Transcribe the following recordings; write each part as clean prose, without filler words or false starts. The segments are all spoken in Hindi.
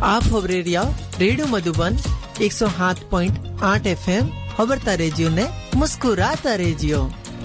आप खबरे रेडियो मधुबन 107.8 FM खबरता रेजियो ने मुस्कुराता रेजियो।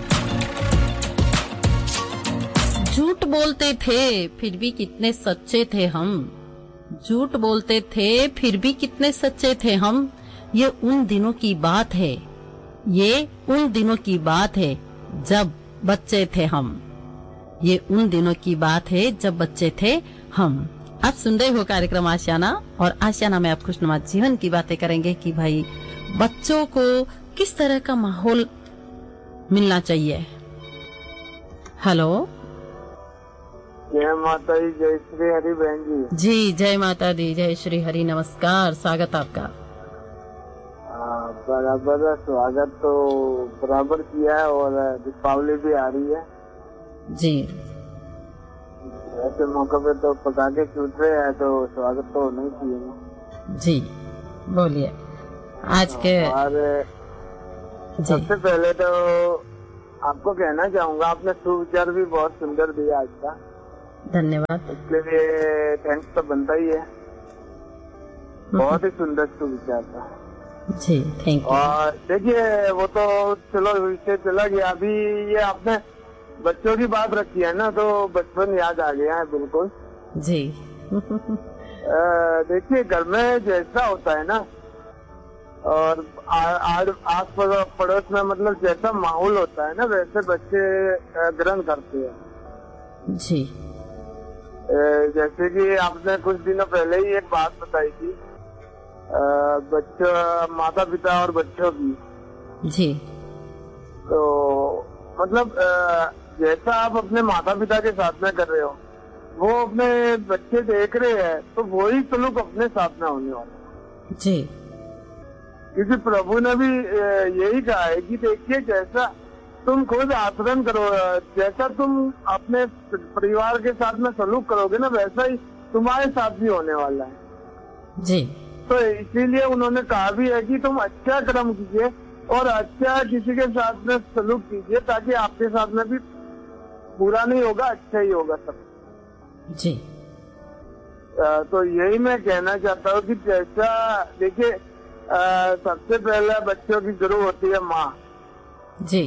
झूठ बोलते थे फिर भी कितने सच्चे थे हम, झूठ बोलते थे फिर भी कितने सच्चे थे हम। ये उन दिनों की बात है, ये उन दिनों की बात है जब बच्चे थे हम। ये उन दिनों की बात है जब बच्चे थे हम। आप सुन रहे हो कार्यक्रम आशियाना, और आशियाना में आप खुशनुमा जीवन की बातें करेंगे कि भाई बच्चों को किस तरह का माहौल मिलना चाहिए। हेलो, जय माता दी, जय श्री हरि बहन जी। जी जय माता दी, जय श्री हरि, नमस्कार, स्वागत आपका। बराबर स्वागत तो बराबर किया है, और दीपावली भी आ रही है जी। ऐसे मौके पे तो पटाखे छूट रहे हैं, तो स्वागत तो होना ही चाहिए जी। बोलिए आज के। और सबसे पहले तो आपको कहना चाहूँगा, आपने सुविचार भी बहुत सुंदर दिया आज का, धन्यवाद। इसके लिए थैंक्स तो बनता ही है। बहुत ही सुंदर सुविचार था जी, थैंक यू। और देखिए वो तो चलो विषय चला गया, अभी ये आपने बच्चों की बात रखी है ना, तो बचपन याद आ गया है बिल्कुल जी। देखिए घर में जैसा होता है ना, और आस पड़ोस में मतलब जैसा माहौल होता है ना, वैसे बच्चे ग्रहण करते हैं जी। जैसे कि आपने कुछ दिनों पहले ही एक बात बताई थी, बच्चों, माता पिता और बच्चों की जी। तो मतलब जैसा आप अपने माता पिता के साथ में कर रहे हो, वो अपने बच्चे देख रहे हैं, तो वही सलूक अपने साथ में होने वाला जी। क्योंकि प्रभु ने भी यही कहा है कि देखिए जैसा तुम खुद आचरण करो, जैसा तुम अपने परिवार के साथ में सलूक करोगे ना, वैसा ही तुम्हारे साथ भी होने वाला है जी। तो इसीलिए उन्होंने कहा भी है कि तुम अच्छा कर्म कीजिए और अच्छा किसी के साथ में सलूक कीजिए, ताकि आपके साथ में भी बुरा नहीं होगा, अच्छा ही होगा सब जी। तो यही मैं कहना चाहता हूँ कि जैसा देखिए सबसे पहले बच्चों की गुरु होती है माँ जी।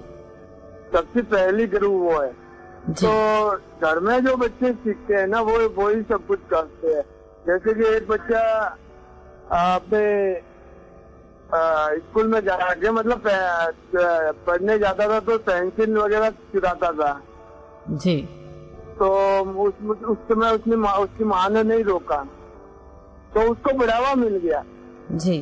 सबसे पहली गुरु वो है जी। तो घर में जो बच्चे सीखते हैं ना, वो ही सब कुछ करते हैं। जैसे कि एक बच्चा अपने स्कूल में जाके मतलब पढ़ने जाता था, तो पेंसिल वगैरह चुराता था जी। तो उस समय उसकी माँ ने नहीं रोका, तो उसको बढ़ावा मिल गया जी।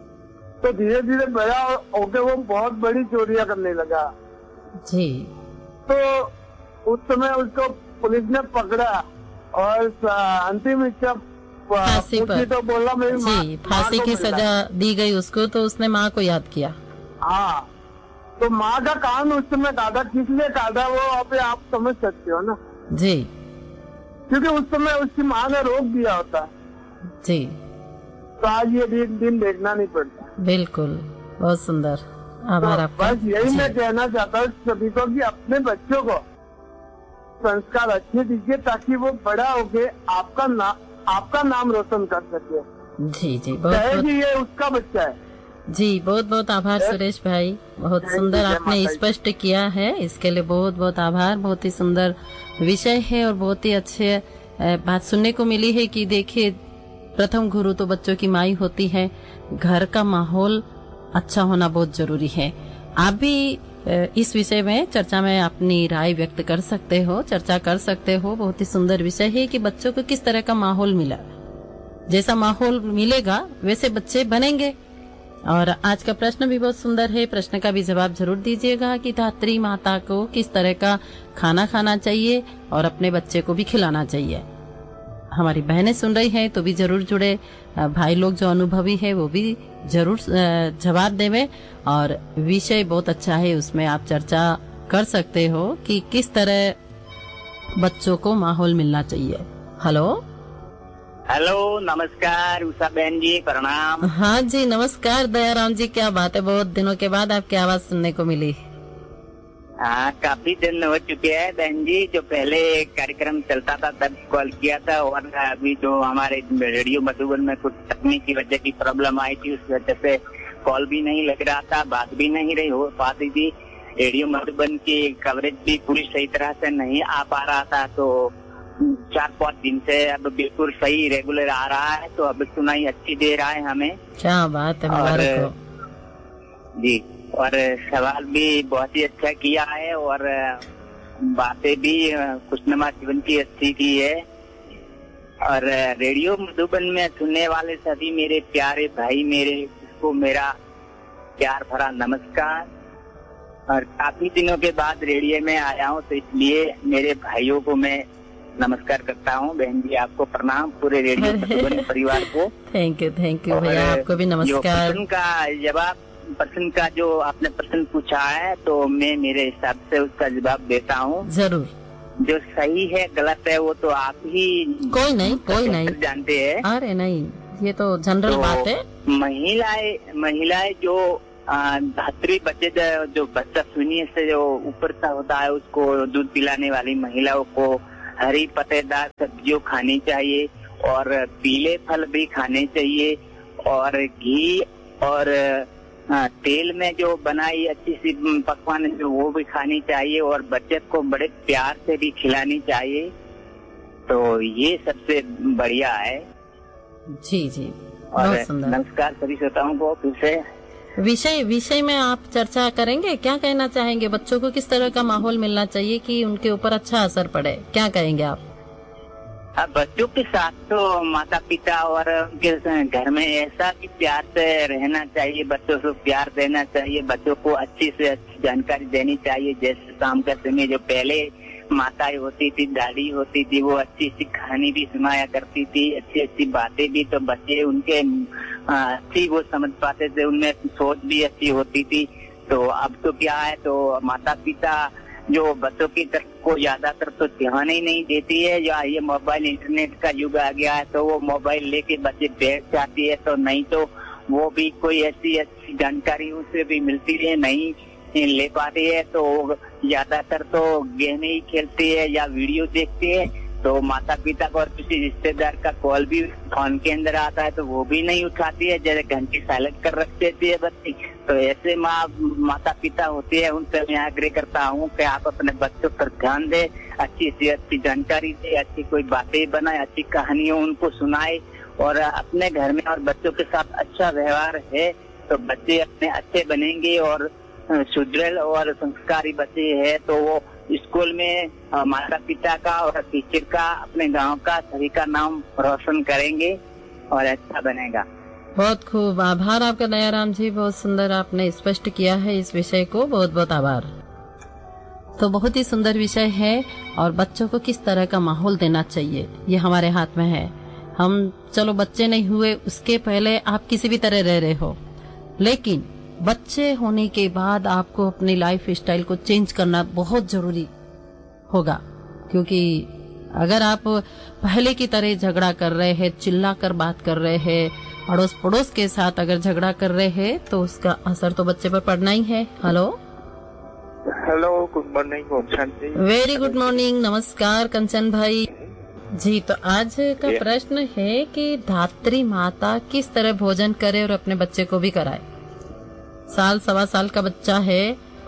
तो धीरे धीरे बड़ा होके वो बहुत बड़ी चोरियां करने लगा जी। तो उस समय उसको पुलिस ने पकड़ा और अंतिम इच्छा फांसी पर तो बोला मेरी जी, फांसी की सजा दी गई उसको, तो उसने माँ को याद किया। हाँ, तो माँ का कान उस समय काटा, किस लिए काटा वो अभी आप समझ सकते हो ना जी। क्योंकि उस समय उसकी माँ ने रोक दिया होता जी। तो आज ये दिन देखना नहीं पड़ता। बिल्कुल, बहुत सुंदर, आभार आपका। बस यही मैं कहना चाहता हूँ सभी को कि अपने बच्चों को संस्कार अच्छे दीजिए, ताकि वो बड़ा होके आपका नाम रोशन कर सके। जी जी, बहुत ये उसका बच्चा है जी। बहुत बहुत आभार सुरेश भाई, बहुत सुंदर आपने स्पष्ट किया है, इसके लिए बहुत बहुत आभार। बहुत ही सुंदर विषय है और बहुत ही अच्छे बात सुनने को मिली है कि देखिए प्रथम गुरु तो बच्चों की माँ होती है, घर का माहौल अच्छा होना बहुत जरूरी है। आप भी इस विषय में चर्चा में अपनी राय व्यक्त कर सकते हो, चर्चा कर सकते हो। बहुत ही सुंदर विषय है कि बच्चों को किस तरह का माहौल मिला, जैसा माहौल मिलेगा वैसे बच्चे बनेंगे। और आज का प्रश्न भी बहुत सुंदर है, प्रश्न का भी जवाब जरूर दीजिएगा कि धात्री माता को किस तरह का खाना खाना चाहिए और अपने बच्चे को भी खिलाना चाहिए। हमारी बहनें सुन रही हैं तो भी जरूर जुड़े, भाई लोग जो अनुभवी है वो भी जरूर जवाब देवे। और विषय बहुत अच्छा है, उसमें आप चर्चा कर सकते हो कि किस तरह बच्चों को माहौल मिलना चाहिए। हेलो हेलो, नमस्कार उषा बहन जी, प्रणाम। हाँ जी नमस्कार दयाराम जी, क्या बात है, बहुत दिनों के बाद आपकी आवाज सुनने को मिली। हाँ, काफी दिन हो चुके हैं बहन जी। जो पहले कार्यक्रम चलता था तब कॉल किया था, और अभी जो हमारे रेडियो मधुबन में कुछ तकनीकी वजह की प्रॉब्लम आई थी, उस वजह से कॉल भी नहीं लग रहा था, बात भी नहीं रही हो पाती थी। रेडियो मधुबन की कवरेज भी पूरी सही तरह से नहीं आ पा रहा था। तो 4-5 दिन से अब बिल्कुल सही रेगुलर आ रहा है, तो अब सुनाई अच्छी दे रहा है हमें। क्या बात है, मुबारक हो जी। और सवाल भी बहुत ही अच्छा किया है, और बातें भी खुशनुमा जीवन की अच्छी की है। और रेडियो मधुबन में सुनने वाले सभी मेरे प्यारे भाई, को मेरा प्यार भरा नमस्कार। और काफी दिनों के बाद रेडियो में आया हूँ, तो इसलिए मेरे भाइयों को मैं नमस्कार करता हूँ। बहन जी आपको प्रणाम, पूरे रेडियो मधुबन परिवार को थैंक यू भैया, आपको भी नमस्कार। प्रश्न का जो आपने प्रश्न पूछा है, तो मैं मेरे हिसाब से उसका जवाब देता हूँ। जरूर। जो सही है गलत है वो तो आप ही कोई नहीं जानते हैं। अरे नहीं, ये तो जनरल बात है। महिलाएं जो धात्री बच्चे, जो बच्चा शून्य से जो ऊपर सा होता है, उसको दूध पिलाने वाली महिलाओं को हरी पत्तेदार सब्जियों खानी चाहिए, और पीले फल भी खाने चाहिए, और घी और तेल में जो बनाई अच्छी सी पकवान जो वो भी खानी चाहिए, और बच्चे को बड़े प्यार से भी खिलानी चाहिए। तो ये सबसे बढ़िया है। जी और बहुत सुंदर। नमस्कार सभी श्रोताओं को फिर से। विषय में आप चर्चा करेंगे, क्या कहना चाहेंगे? बच्चों को किस तरह का माहौल मिलना चाहिए कि उनके ऊपर अच्छा असर पड़े, क्या कहेंगे आप? बच्चों के साथ तो माता पिता और उनके घर में ऐसा भी प्यार से रहना चाहिए, बच्चों को प्यार देना चाहिए, बच्चों को अच्छी से अच्छी जानकारी देनी चाहिए। जैसे शाम का समय जो पहले माताएं होती थी, दादी होती थी, वो अच्छी सी कहानी भी सुनाया करती थी, अच्छी अच्छी बातें भी, तो बच्चे उनके अच्छी वो समझ पाते थे, उनमें सोच भी अच्छी होती थी। तो अब तो क्या है, तो माता पिता जो बच्चों की तरफ को ज्यादातर तो ध्यान ही नहीं देती है, या ये मोबाइल इंटरनेट का युग आ गया है, तो वो मोबाइल लेके बच्चे बैठ जाती है, तो नहीं तो वो भी कोई ऐसी अच्छी जानकारी उसे भी मिलती है नहीं ले पाती है। तो ज्यादातर तो गेम ही खेलती है या वीडियो देखती है। तो माता पिता को और किसी रिश्तेदार का कॉल भी फोन के अंदर आता है तो वो भी नहीं उठाती है, जैसे घंटी साइलेंट कर रख देती है बच्ची। तो ऐसे माता पिता होते हैं, उनसे मैं आग्रह करता हूँ कि आप अपने बच्चों पर ध्यान दें, अच्छी से अच्छी जानकारी दे, अच्छी कोई बातें बनाए, अच्छी कहानियों उनको सुनाए, और अपने घर में और बच्चों के साथ अच्छा व्यवहार है तो बच्चे अपने अच्छे बनेंगे, और सुदृढ़ और संस्कारी बच्चे है तो वो स्कूल में माता पिता का और टीचर का, अपने गांव का, सभी का नाम रोशन करेंगे और अच्छा बनेगा। बहुत खूब, आभार आपका दयाराम जी, बहुत सुंदर आपने स्पष्ट किया है इस विषय को, बहुत बहुत आभार। तो बहुत ही सुंदर विषय है, और बच्चों को किस तरह का माहौल देना चाहिए ये हमारे हाथ में है। हम चलो बच्चे नहीं हुए उसके पहले आप किसी भी तरह रह रहे हो, लेकिन बच्चे होने के बाद आपको अपनी लाइफ स्टाइल को चेंज करना बहुत जरूरी होगा, क्योंकि अगर आप पहले की तरह झगड़ा कर रहे हैं, चिल्ला कर बात कर रहे हैं, अड़ोस पड़ोस के साथ अगर झगड़ा कर रहे हैं, तो उसका असर तो बच्चे पर पड़ना ही है। Hello good morning. Very good morning, नमस्कार कंचन भाई जी। तो आज का प्रश्न है कि धात्री माता किस तरह भोजन करे और अपने बच्चे को भी कराए। साल सवा साल का बच्चा है,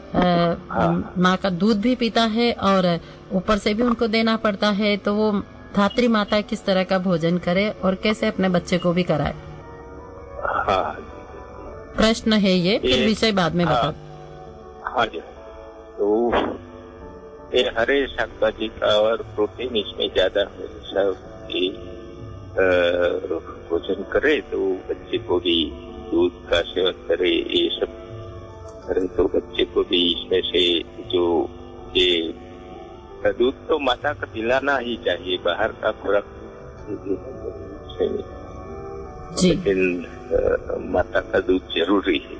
माँ का दूध भी पीता है और ऊपर से भी उनको देना पड़ता है, तो वो धात्री माता किस तरह का भोजन करे और कैसे अपने बच्चे को भी कराए। हाँ, प्रश्न है ये, फिर विषय बाद में बता। हाँ जी, तो ये हरे शाकभाजी का और प्रोटीन इसमें ज्यादा भोजन करे तो बच्चे को भी दूध का सेवन करे, ये सब करे तो बच्चे को भी इसमें से जो ये दूध तो माता का पिलाना ही चाहिए, बाहर का खुराक लेकिन माता का दूध जरूरी है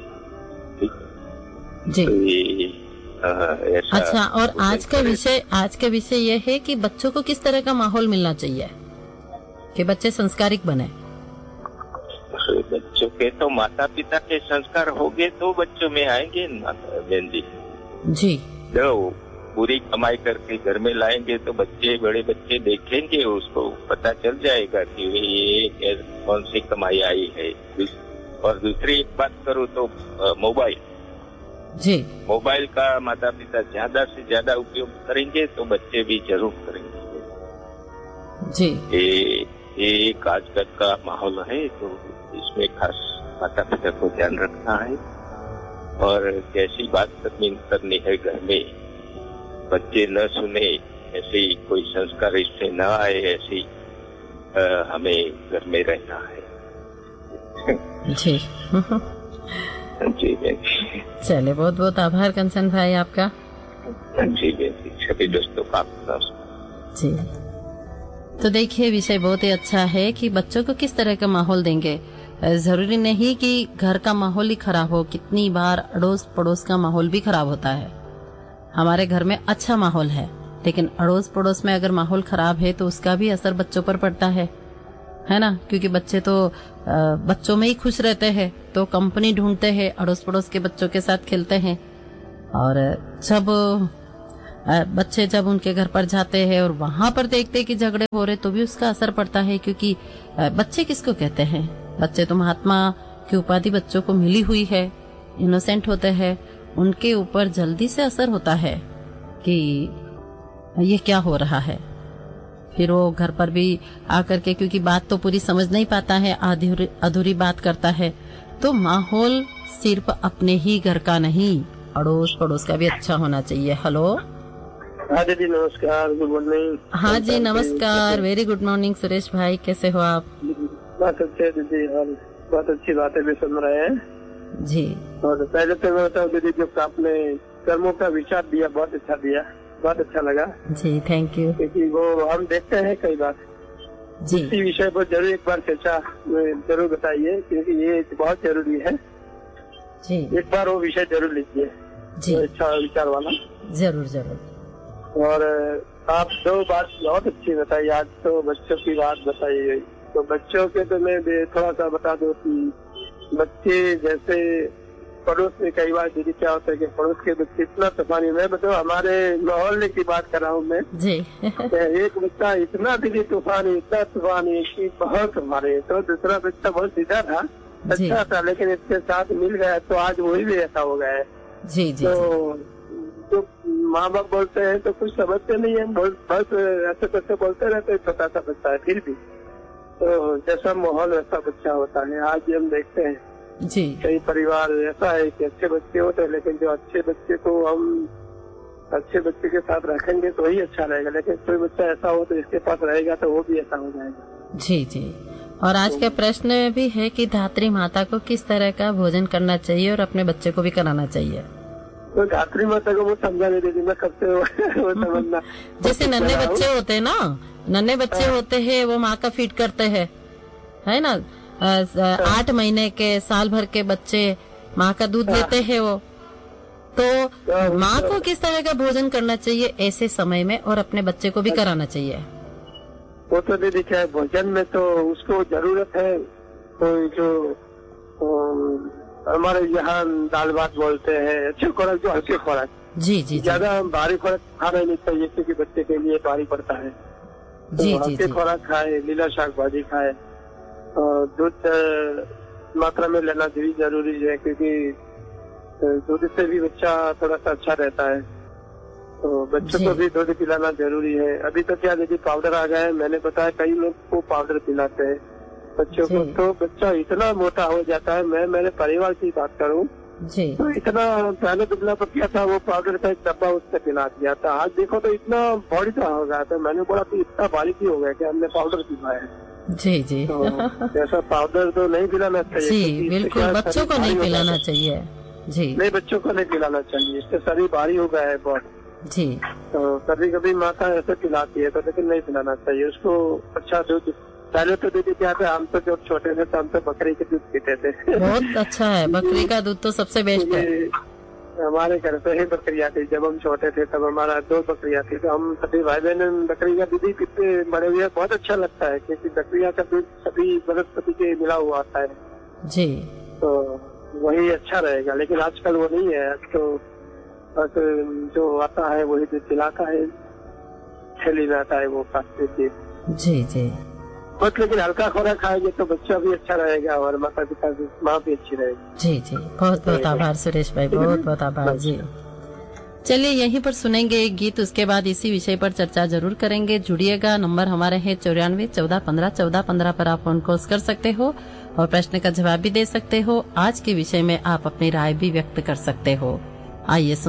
जी। तो ये अच्छा, और आज का विषय ये है कि बच्चों को किस तरह का माहौल मिलना चाहिए कि बच्चे संस्कारिक बने। बच्चों के तो माता पिता के संस्कार होंगे तो बच्चों में आएंगे बहन जी। जी, जो पूरी कमाई करके घर में लाएंगे तो बच्चे, बड़े बच्चे देखेंगे, उसको पता चल जाएगा कि ये कौन सी कमाई आई है। और दूसरी एक बात करूँ तो मोबाइल जी, मोबाइल का माता पिता ज्यादा से ज्यादा उपयोग करेंगे तो बच्चे भी जरूर करेंगे जी। ये एक आजकल का माहौल है, तो इसमें खास माता पिता को ध्यान रखना है। और कैसी बात करनी है घर में, बच्चे न सुने, ऐसे कोई संस्कार इससे न आए, ऐसी हमें घर में रहना है। जी जी चले, बहुत बहुत आभार कंचन भाई आपका। जी सभी दोस्तों का जी। तो देखिए, विषय बहुत ही अच्छा है कि बच्चों को किस तरह का माहौल देंगे। जरूरी नहीं कि घर का माहौल ही खराब हो, कितनी बार अड़ोस पड़ोस का माहौल भी खराब होता है। हमारे घर में अच्छा माहौल है, लेकिन अड़ोस पड़ोस में अगर माहौल खराब है तो उसका भी असर बच्चों पर पड़ता है ना। क्योंकि बच्चे तो बच्चों में ही खुश रहते हैं, तो कंपनी ढूंढते हैं, अड़ोस पड़ोस के बच्चों के साथ खेलते हैं। और जब बच्चे जब उनके घर पर जाते हैं और वहां पर देखते हैं कि झगड़े हो रहे, तो भी उसका असर पड़ता है। क्योंकि बच्चे किसको कहते हैं, बच्चे तो महात्मा की उपाधि बच्चों को मिली हुई है, इनोसेंट होते हैं, उनके ऊपर जल्दी से असर होता है कि ये क्या हो रहा है। फिर वो घर पर भी आकर के, क्योंकि बात तो पूरी समझ नहीं पाता है, अधूरी बात करता है। तो माहौल सिर्फ अपने ही घर का नहीं, अड़ोस पड़ोस का भी अच्छा होना चाहिए। हेलो, हाँ जी नमस्कार, गुड मॉर्निंग। हाँ जी नमस्कार, वेरी गुड मॉर्निंग सुरेश भाई, कैसे हो आप? बहुत अच्छे दीदी, और बहुत अच्छी बातें भी सुन रहे हैं जी। और पहले तो मैं बताऊँ दीदी, जो आपने कर्मों का विचार दिया, बहुत अच्छा दिया, बहुत अच्छा लगा जी, थैंक यू। क्योंकि वो हम देखते हैं कई बार जी, इसी विषय पर जरूर एक बार चर्चा जरूर बताइए, क्योंकि ये बहुत जरूरी है जी। एक बार वो विषय जरूर लीजिए जी, अच्छा विचार वाला। जरूर जरूर। और आप दो बात बहुत अच्छी बताई, आज तो बच्चों की बात बताई गई, तो बच्चों के तो मैं थोड़ा सा बता दूं कि बच्चे जैसे पड़ोस में कई बार दीदी क्या होता है कि पड़ोस के बच्चे इतना तूफानी, मैं बताऊँ हमारे मोहल्ले की बात कर रहा हूँ मैं जी। एक बच्चा इतना दीदी तूफानी, इतना तूफानी कि बहुत हमारे, तो दूसरा बच्चा बहुत सीधा था, अच्छा था, लेकिन इसके साथ मिल गया तो आज वही भी ऐसा हो गया है। जी जी। तो माँ बाप बोलते हैं तो कुछ समझते नहीं है, बहुत ऐसे बच्चे बोलते रहते हैं, छोटा सा बच्चा है, फिर भी तो जैसा माहौल वैसा बच्चा होता है। आज हम देखते हैं जी, कई परिवार ऐसा है कि अच्छे बच्चे होते हैं, लेकिन जो अच्छे बच्चे को हम अच्छे बच्चे के साथ रखेंगे तो ही अच्छा रहेगा, लेकिन कोई बच्चा ऐसा हो तो इसके पास रहेगा तो वो भी ऐसा हो जाएगा। जी जी। और आज का प्रश्न भी है कि धात्री माता को किस तरह का भोजन करना चाहिए और अपने बच्चे को भी कराना चाहिए। तो धात्री माता को वो समझा नहीं देती, मैं कब से वो समझना। जैसे नन्हे बच्चे होते हैं ना, नन्हे बच्चे होते हैं, वो माँ का फीड करते हैं, है ना। 8 महीने के, साल भर के बच्चे माँ का दूध लेते हैं वो। तो माँ को किस तरह का भोजन करना चाहिए ऐसे समय में, और अपने बच्चे को भी कराना चाहिए। वो तो दीदी क्या है, भोजन में तो उसको जरूरत है, कोई जो हमारे यहाँ दाल भात बोलते हैं, अच्छे खुराक, जो हल्के खुराक, जी जी, ज्यादा भारी खुराक खाना नहीं चाहिए क्योंकि बच्चे के लिए भारी पड़ता है। जी तो हल्के खुराक खाए, लीला शाक भाजी खाए, और दूध मात्रा में लेना भी जरूरी है, क्योंकि दूध से भी बच्चा थोड़ा सा अच्छा रहता है, तो बच्चों को भी दूध पिलाना जरूरी है। अभी तो क्या दीदी पाउडर आ गया है, मैंने बताया कई लोग को पाउडर पिलाते हैं बच्चों को, तो बच्चा इतना मोटा हो जाता है। मैं मेरे परिवार की बात करूं तो इतना पहले दुबला पतिया था, वो पाउडर का एक डब्बा उससे पिला दिया था, आज देखो तो इतना बॉडी सा हो गया था। मैंने बोला कि इतना बारीक हो गया कि हमने पाउडर पिलाया है। जी जी। तो ऐसा पाउडर तो नहीं पिलाना चाहिए जी, बिल्कुल बच्चों को नहीं पिलाना चाहिए। जी, नहीं, बच्चों को नहीं पिलाना चाहिए, इससे शरीर भारी हो गया है बहुत जी। तो कभी कभी माता ऐसे पिलाती है, तो लेकिन नहीं पिलाना चाहिए उसको। अच्छा दूध, पहले तो दीदी क्या था, हम तो जब छोटे थे तो हम तो बकरी के दूध पीते थे। बहुत अच्छा है, बकरी का दूध तो सबसे बेस्ट है। हमारे घर पे ही बकरियां थी, जब हम छोटे थे तब हमारा 2 बकरियां थी, तो हम सभी भाई बहन बकरी का दूध ही पीते बड़े हुए। बहुत अच्छा लगता है क्योंकि बकरियां का दूध सभी वनस्पति के मिला हुआ आता है जी, तो वही अच्छा रहेगा। लेकिन आजकल वो नहीं है, तो बस जो आता है वही जो चिल्लाता है, छली जाता है वो खाते थे। जी जी। बस लेकिन हल्का खुराक खाएंगे तो बच्चा भी अच्छा रहेगा और माता पिता की माँ भी अच्छी रहेगी। जी जी, बहुत बहुत आभार सुरेश भाई, बहुत बहुत आभार जी। चलिए यहीं पर सुनेंगे एक गीत, उसके बाद इसी विषय पर चर्चा जरूर करेंगे। जुड़िएगा, नंबर हमारे हैं 94 14 15 14 15 पर आप फोन कॉल कर सकते हो और प्रश्न का जवाब भी दे सकते हो। आज के विषय में आप अपनी राय भी व्यक्त कर सकते हो। आइए